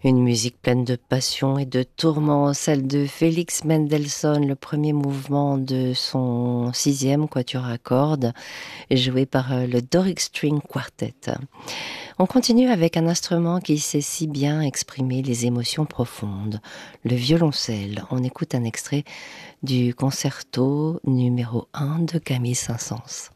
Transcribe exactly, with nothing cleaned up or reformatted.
Une musique pleine de passion et de tourments, celle de Félix Mendelssohn, le premier mouvement de son sixième quatuor à cordes, joué par euh, le Doric String Quartet. On continue avec un instrument qui sait si bien exprimer les émotions profondes, le violoncelle. On écoute un extrait du concerto numéro un de Camille Saint-Saëns.